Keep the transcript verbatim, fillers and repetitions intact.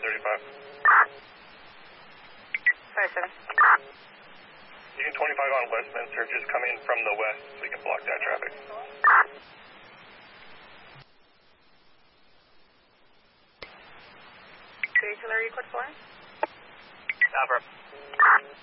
thirty-five. Five seven. Union twenty-five on Westminster, just coming from the west so we can block that traffic. Two Hillary, code four. Alpha.